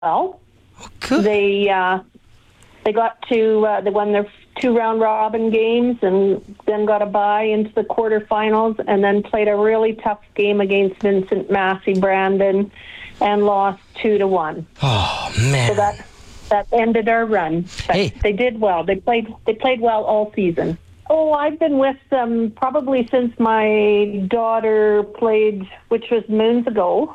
well. Good. They got to they won their 2 round robin games and then got a bye into the quarterfinals and then played a really tough game against Vincent Massey Brandon and lost 2-1. Oh man! So that ended our run. But Hey. they did well. They played well all season. Oh, I've been with them probably since my daughter played, which was moons ago.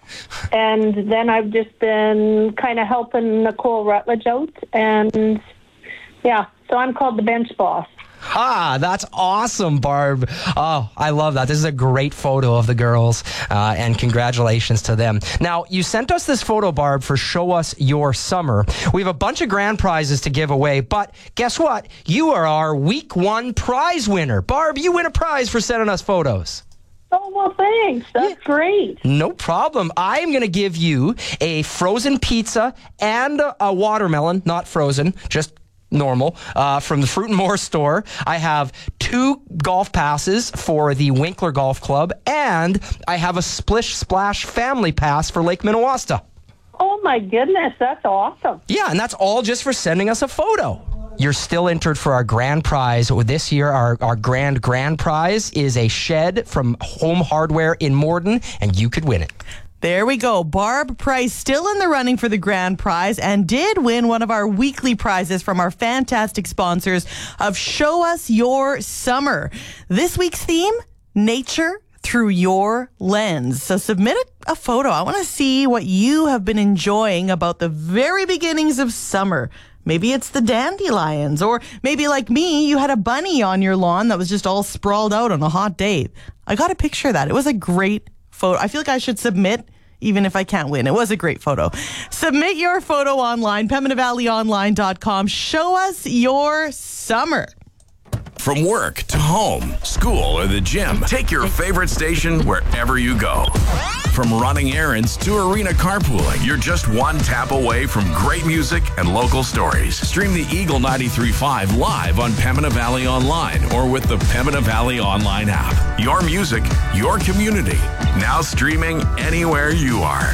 And then I've just been kind of helping Nicole Rutledge out. And, yeah, so I'm called the bench boss. That's awesome, Barb. Oh, I love that. This is a great photo of the girls, and congratulations to them. Now, you sent us this photo, Barb, for Show Us Your Summer. We have a bunch of grand prizes to give away, but guess what? You are our Week 1 prize winner. Barb, you win a prize for sending us photos. Oh, well, thanks. That's great. No problem. I am going to give you a frozen pizza and a watermelon, not frozen, just normal, from the Fruit and More store. I have 2 golf passes for the Winkler Golf Club, and I have a Splish Splash family pass for Lake Minnewaska. Oh, my goodness. That's awesome. Yeah, and that's all just for sending us a photo. You're still entered for our grand prize. This year, our grand prize is a shed from Home Hardware in Morden, and you could win it. There we go. Barb Price still in the running for the grand prize and did win one of our weekly prizes from our fantastic sponsors of Show Us Your Summer. This week's theme, nature through your lens. So submit a photo. I want to see what you have been enjoying about the very beginnings of summer. Maybe it's the dandelions, or maybe like me, you had a bunny on your lawn that was just all sprawled out on a hot day. I got a picture of that. It was a great photo. I feel like I should submit even if I can't win. It was a great photo. Submit your photo online, PembinaValleyOnline.com. Show us your summer. From work to home, school, or the gym, take your favorite station wherever you go. From running errands to arena carpooling, you're just one tap away from great music and local stories. Stream the Eagle 93.5 live on Pembina Valley Online or with the Pembina Valley Online app. Your music, your community. Now streaming anywhere you are.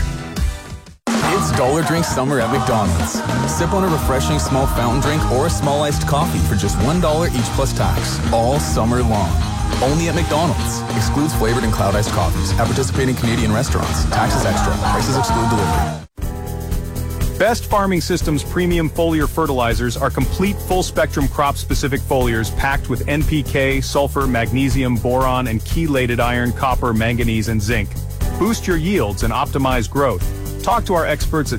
It's Dollar Drink Summer at McDonald's. Sip on a refreshing small fountain drink or a small iced coffee for just $1 each plus tax, all summer long. Only at McDonald's. Excludes flavored and cloud iced coffees. At participating Canadian restaurants. Taxes extra. Prices exclude delivery. Best Farming Systems premium foliar fertilizers are complete full-spectrum crop-specific foliars packed with NPK, sulfur, magnesium, boron, and chelated iron, copper, manganese, and zinc. Boost your yields and optimize growth. Talk to our experts at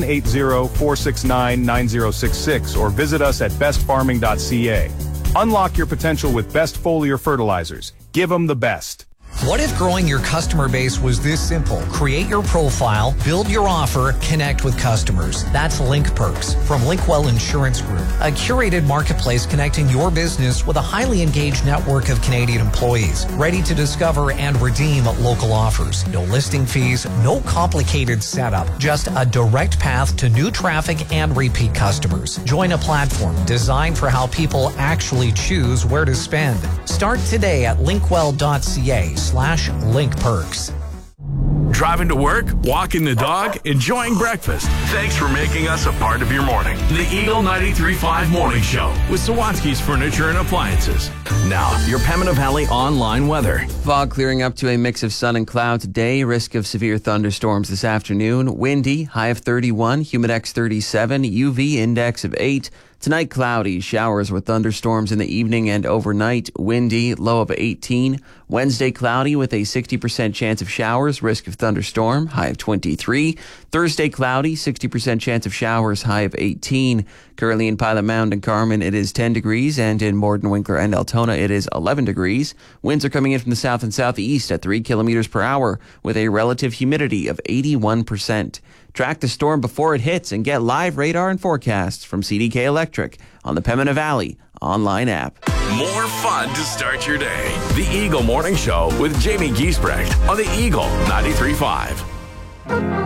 780-469-9066 or visit us at bestfarming.ca. Unlock your potential with Best Foliar Fertilizers. Give them the best. What if growing your customer base was this simple? Create your profile, build your offer, connect with customers. That's Link Perks from Linkwell Insurance Group, a curated marketplace connecting your business with a highly engaged network of Canadian employees, ready to discover and redeem local offers. No listing fees, no complicated setup, just a direct path to new traffic and repeat customers. Join a platform designed for how people actually choose where to spend. Start today at linkwell.ca/linkperks. Driving to work, walking the dog, enjoying breakfast. Thanks for making us a part of your morning. The Eagle 93.5 Morning Show with Sawatsky's Furniture and Appliances. Now, your Pembina Valley online weather. Fog clearing up to a mix of sun and cloud today. Risk of severe thunderstorms this afternoon. Windy, high of 31, humidex 37, UV index of 8. Tonight, cloudy, showers with thunderstorms in the evening and overnight. Windy, low of 18. Wednesday, cloudy with a 60% chance of showers, risk of thunderstorm, high of 23. Thursday, cloudy, 60% chance of showers, high of 18. Currently in Pilot Mound and Carman, it is 10 degrees, and in Morden, Winkler, and Altona, it is 11 degrees. Winds are coming in from the south and southeast at 3 kilometers per hour with a relative humidity of 81%. Track the storm before it hits and get live radar and forecasts from CDK Electric on the Pembina Valley online app. More fun to start your day. The Eagle Morning Show with Jamie Giesbrecht on the Eagle 93.5.